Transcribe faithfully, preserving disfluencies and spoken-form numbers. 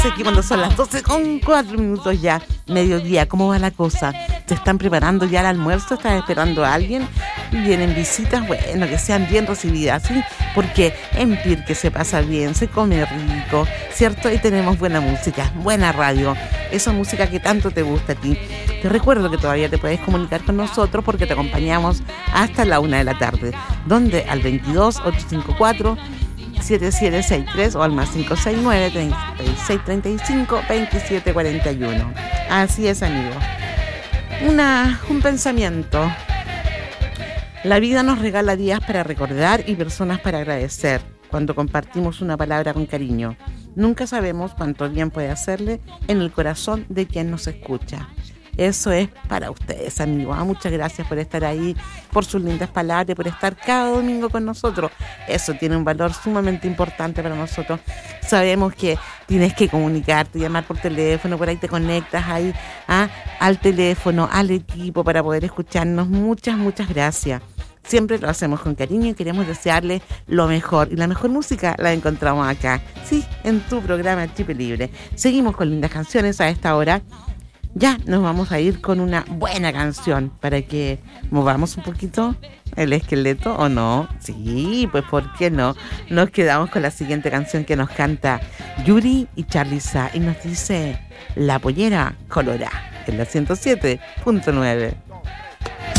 Aquí cuando son las doce con cuatro minutos ya, mediodía, ¿cómo va la cosa? ¿Te están preparando ya el almuerzo? ¿Estás esperando a alguien? ¿Vienen visitas? Bueno, que sean bien recibidas, ¿sí? Porque en Pirque se pasa bien, se come rico, ¿cierto? Y tenemos buena música, buena radio, esa música que tanto te gusta a ti. Te recuerdo que todavía te puedes comunicar con nosotros porque te acompañamos hasta la una de la tarde, donde al veintidós, ochocientos cincuenta y cuatro, siete siete seis tres o al más cinco seis nueve, treinta y seis treinta y cinco, veintisiete cuarenta y uno. Así es, amigo. Una, un pensamiento. La vida nos regala días para recordar y personas para agradecer cuando compartimos una palabra con cariño. Nunca sabemos cuánto bien puede hacerle en el corazón de quien nos escucha. Eso es para ustedes, amigos. Muchas gracias por estar ahí, por sus lindas palabras, por estar cada domingo con nosotros. Eso tiene un valor sumamente importante para nosotros. Sabemos que tienes que comunicarte, llamar por teléfono, por ahí te conectas ahí ¿ah? al teléfono, al equipo para poder escucharnos. Muchas, muchas gracias. Siempre lo hacemos con cariño y queremos desearles lo mejor. Y la mejor música la encontramos acá, sí, en tu programa Chip Libre. Seguimos con lindas canciones a esta hora. Ya nos vamos a ir con una buena canción para que movamos un poquito el esqueleto, ¿o no? Sí, pues ¿por qué no? Nos quedamos con la siguiente canción que nos canta Yuri y Charliza y nos dice La Pollera Colorá en la ciento siete punto nueve.